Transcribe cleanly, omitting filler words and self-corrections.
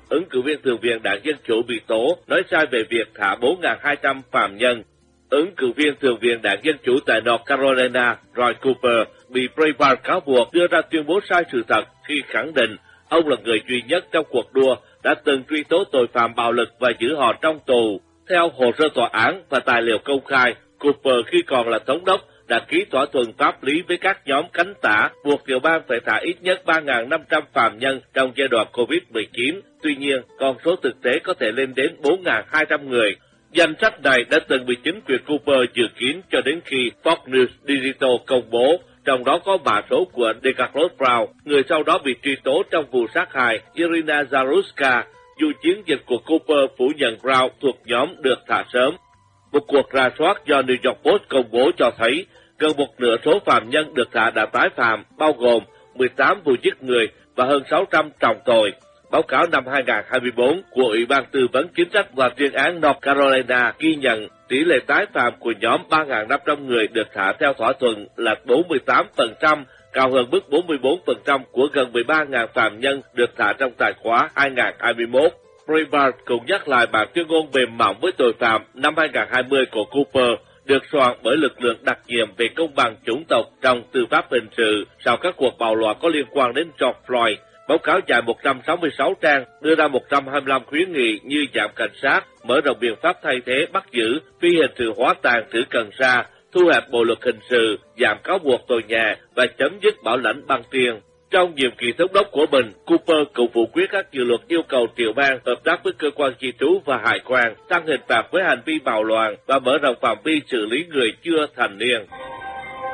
ứng cử viên Thượng viện Đảng Dân Chủ bị tố nói sai về việc thả 4.200 phạm nhân. Ứng cử viên Thượng viện Đảng Dân Chủ tại North Carolina Roy Cooper bị Breitbart cáo buộc đưa ra tuyên bố sai sự thật khi khẳng định ông là người duy nhất trong cuộc đua đã từng truy tố tội phạm bạo lực và giữ họ trong tù. Theo hồ sơ tòa án và tài liệu công khai, Cooper khi còn là thống đốc đã ký thỏa thuận pháp lý với các nhóm cánh tả buộc tiểu bang phải thả ít nhất 3.500 phạm nhân trong giai đoạn COVID-19. Tuy nhiên, con số thực tế có thể lên đến 4.200 người. Danh sách này đã từng bị chính quyền Cooper dự kiến cho đến khi Fox News Digital công bố, trong đó có mã số của DeCarlos Brown, người sau đó bị truy tố trong vụ sát hại Irina Zaruska, dù chiến dịch của Cooper phủ nhận Brown thuộc nhóm được thả sớm. Một cuộc rà soát do New York Post công bố cho thấy gần một nửa số phạm nhân được thả đã tái phạm, bao gồm 18 vụ giết người và hơn 600 trọng tội. Báo cáo năm 2024 của Ủy ban Tư vấn Chính sách và Tuyên án North Carolina ghi nhận tỷ lệ tái phạm của nhóm 3.500 người được thả theo thỏa thuận là 48%, cao hơn mức 44% của gần 13.000 phạm nhân được thả trong tài khóa 2021. Breitbart cũng nhắc lại bản tuyên ngôn mềm mỏng với tội phạm năm 2020 của Cooper, được soạn bởi lực lượng đặc nhiệm về công bằng chủng tộc trong tư pháp hình sự sau các cuộc bạo loạn có liên quan đến George Floyd. Báo cáo dài 166 trang đưa ra 125 khuyến nghị như giảm cảnh sát, mở rộng biện pháp thay thế bắt giữ, phi hình sự hóa tàn trữ cần sa, thu hẹp bộ luật hình sự, giảm cáo buộc tồi nhẹ và chấm dứt bảo lãnh bằng tiền. Trong nhiệm kỳ thống đốc của mình, Cooper cũng phủ quyết các dự luật yêu cầu tiểu bang hợp tác với cơ quan di trú và hải quan, tăng hình phạt với hành vi bạo loạn và mở rộng phạm vi xử lý người chưa thành niên.